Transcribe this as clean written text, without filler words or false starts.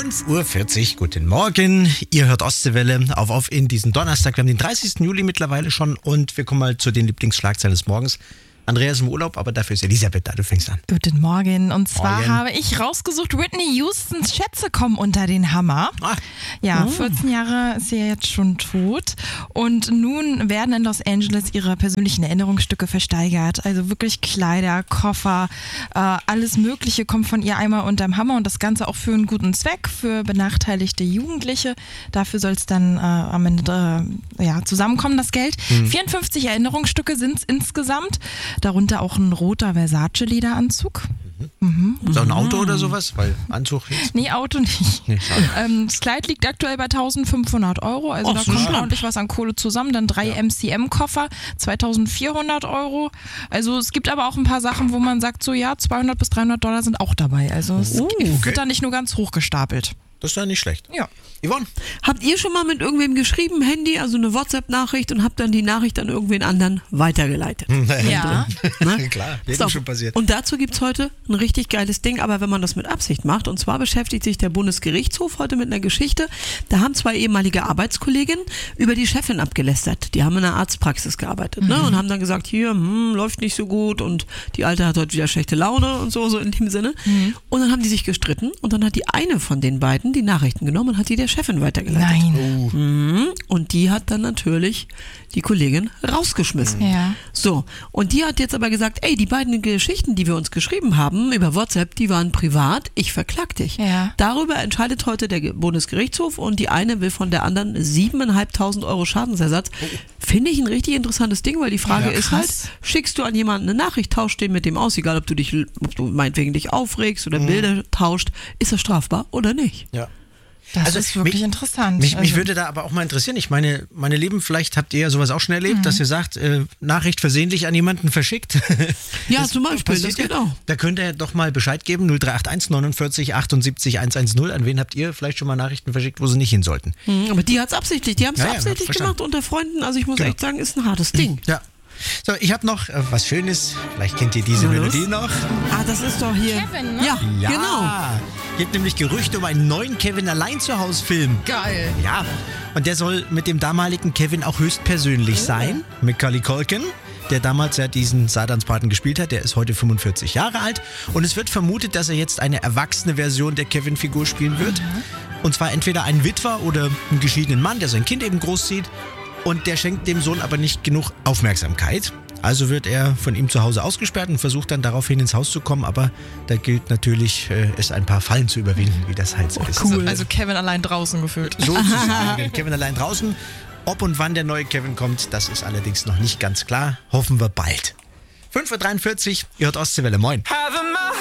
5:40 Uhr, guten Morgen. Ihr hört Ostseewelle auf in diesen Donnerstag. Wir haben den 30. Juli mittlerweile schon und wir kommen mal zu den Lieblingsschlagzeilen des Morgens. Andreas im Urlaub, aber dafür ist Elisabeth da. Du fängst an. Guten Morgen. Und zwar habe ich rausgesucht, Whitney Houstons Schätze kommen unter den Hammer. Ja, 14 Jahre ist sie jetzt schon tot. Und nun werden in Los Angeles ihre persönlichen Erinnerungsstücke versteigert. Also wirklich Kleider, Koffer, alles Mögliche kommt von ihr einmal unterm Hammer. Und das Ganze auch für einen guten Zweck, für benachteiligte Jugendliche. Dafür soll es dann am Ende zusammenkommen, das Geld. 54 Erinnerungsstücke sind es insgesamt. Darunter auch ein roter Versace-Lederanzug. Ist auch ein Auto oder sowas? Weil Anzug jetzt? Nee, Auto nicht. Nee, das Kleid liegt aktuell bei 1.500 Euro. Also da kommt ordentlich was an Kohle zusammen. Dann 3 MCM-Koffer, 2.400 Euro. Also es gibt aber auch ein paar Sachen, wo man sagt, so ja, $200 bis $300 sind auch dabei. Also es wird da nicht nur ganz hoch gestapelt. Das ist ja nicht schlecht. Ja. Yvonne? Habt ihr schon mal mit irgendwem geschrieben, Handy, also eine WhatsApp-Nachricht und habt dann die Nachricht an irgendwen anderen weitergeleitet? Ja. Klar, das ist schon passiert. Und dazu gibt's heute ein richtig geiles Ding, aber wenn man das mit Absicht macht, und zwar beschäftigt sich der Bundesgerichtshof heute mit einer Geschichte, da haben 2 ehemalige Arbeitskolleginnen über die Chefin abgelästert. Die haben in einer Arztpraxis gearbeitet, ne? Und haben dann gesagt, hier, läuft nicht so gut und die Alte hat heute wieder schlechte Laune und so in dem Sinne. Und dann haben die sich gestritten und dann hat die eine von den beiden die Nachrichten genommen und hat die der Chefin weitergeleitet. Nein. Und die hat dann natürlich die Kollegin rausgeschmissen. Ja. So, und die hat jetzt aber gesagt, ey, die beiden Geschichten, die wir uns geschrieben haben über WhatsApp, die waren privat, ich verklag dich. Ja. Darüber entscheidet heute der Bundesgerichtshof und die eine will von der anderen 7.500 Euro Schadensersatz. Finde ich ein richtig interessantes Ding, weil die Frage ist halt, schickst du an jemanden eine Nachricht, tauschst den mit dem aus, egal ob du meinetwegen dich aufregst oder Bilder tauscht, ist das strafbar oder nicht? Ja. Das ist wirklich interessant. Mich würde da aber auch mal interessieren, ich meine Leben, vielleicht habt ihr ja sowas auch schon erlebt, dass ihr sagt, Nachricht versehentlich an jemanden verschickt. Ja, zum Beispiel, das geht auch. Da könnt ihr doch mal Bescheid geben, 0381 49 78 110. An wen habt ihr vielleicht schon mal Nachrichten verschickt, wo sie nicht hin sollten? Aber die hat's absichtlich, die haben es absichtlich gemacht unter Freunden, also ich muss echt sagen, ist ein hartes Ding. Ja. So, ich habe noch was Schönes. Vielleicht kennt ihr diese Melodie noch. Das ist doch hier. Kevin, ne? Ja, genau. Gibt nämlich Gerüchte um einen neuen Kevin allein zu Hause Film. Geil. Ja. Und der soll mit dem damaligen Kevin auch höchstpersönlich sein. Macaulay Culkin, der damals ja diesen Satanspaten gespielt hat. Der ist heute 45 Jahre alt. Und es wird vermutet, dass er jetzt eine erwachsene Version der Kevin-Figur spielen wird. Und zwar entweder einen Witwer oder einen geschiedenen Mann, der sein Kind eben großzieht. Und der schenkt dem Sohn aber nicht genug Aufmerksamkeit. Also wird er von ihm zu Hause ausgesperrt und versucht dann daraufhin ins Haus zu kommen. Aber da gilt natürlich, es ein paar Fallen zu überwinden, wie das halt so ist. Cool. Also Kevin allein draußen gefühlt. Sozusagen. Kevin allein draußen. Ob und wann der neue Kevin kommt, das ist allerdings noch nicht ganz klar. Hoffen wir bald. 5:43 Uhr, ihr hört Ostseewelle. Moin.